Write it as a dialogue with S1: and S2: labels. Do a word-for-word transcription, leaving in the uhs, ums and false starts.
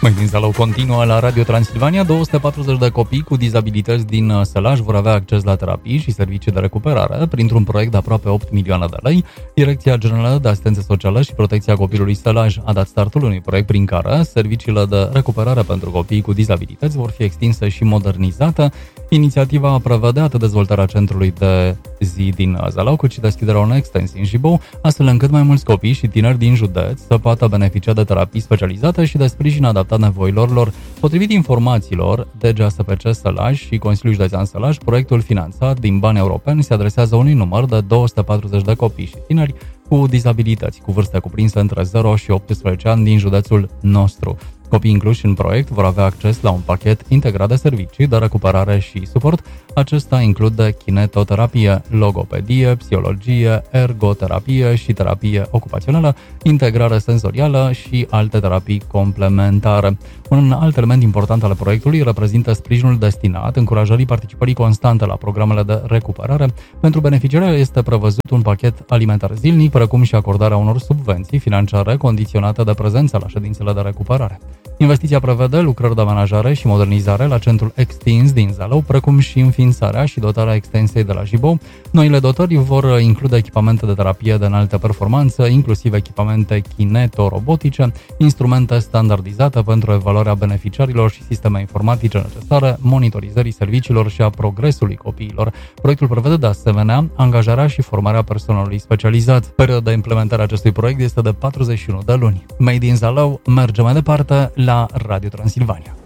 S1: Măi din Zalău continuă la Radio Transilvania. două sute patruzeci de copii cu dizabilități din Sălaj vor avea acces la terapii și servicii de recuperare printr-un proiect de aproape opt milioane de lei. Direcția Generală de Asistență Socială și Protecția Copilului Sălaj a dat startul unui proiect prin care serviciile de recuperare pentru copii cu dizabilități vor fi extinse și modernizate. Inițiativa prevede atât dezvoltarea centrului de zi din Zalău, cât și deschiderea unei extensii în Jibou, astfel încât mai mulți copii și tineri din județ să poată beneficia de terapii specializate și de sprijin adaptat nevoilor lor. Potrivit informațiilor de G A S P C Sălaj și Consiliul Județean Sălaj, proiectul finanțat din bani europeni se adresează unui număr de două sute patruzeci de copii și tineri cu dizabilități, cu vârste cuprinse între zero și optsprezece ani din județul nostru. Copiii incluși în proiect vor avea acces la un pachet integrat de servicii de recuperare și suport. Acesta include kinetoterapie, logopedie, psihologie, ergoterapie și terapie ocupațională, integrare senzorială și alte terapii complementare. Un alt element important al proiectului reprezintă sprijinul destinat încurajării participării constante la programele de recuperare. Pentru beneficiari este prevăzut un pachet alimentar zilnic, precum și acordarea unor subvenții financiare condiționate de prezența la ședințele de recuperare. Investiția prevede lucrări de amenajare și modernizare la centrul extins din Zalău, precum și înființarea și dotarea extensiei de la Jibou. Noile dotări vor include echipamente de terapie de înaltă performanță, inclusiv echipamente kinetorobotice, instrumente standardizate pentru evaluarea beneficiarilor și sisteme informatice necesare monitorizării serviciilor și a progresului copiilor. Proiectul prevede de asemenea angajarea și formarea personalului specializat. Perioada de implementare a acestui proiect este de patruzeci și unu de luni. Made in Zalău merge mai departe la Radio Transilvania.